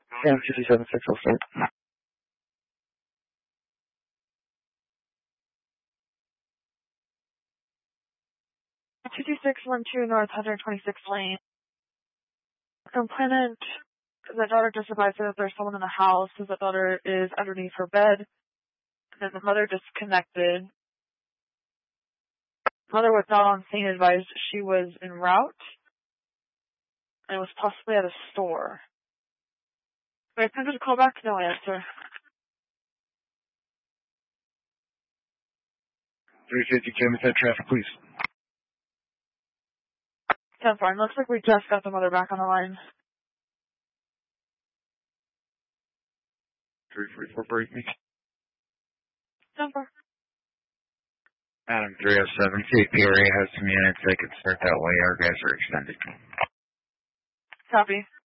Sam 57606. 22612 North 126th Lane. Complainant, the daughter just advised her that there's someone in the house, as the daughter is underneath her bed, and then the mother disconnected. Mother was not on scene, advised she was en route, and was possibly at a store. I attempted to call back, no answer. 350 Camas head traffic, please. 10-4, looks like we just got the mother back on the line. 344, break me. 10-4. Adam 307, CP area has some units. They can start that way. Our guys are extended. Copy.